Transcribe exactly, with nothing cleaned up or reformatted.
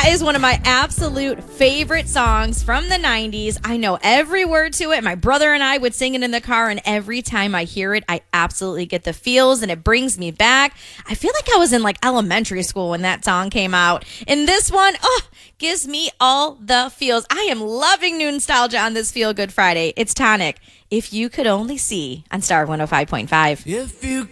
is one of my absolute favorite songs from the nineties. I know every word to it. My brother and I would sing it in the car, and every time I hear it, I absolutely get the feels, and it brings me back. I feel like I was in like elementary school when that song came out. And this one, oh, gives me all the feels. I am loving new nostalgia on this Feel Good Friday. It's Tonic. If You Could Only See on Star one oh five point five. If you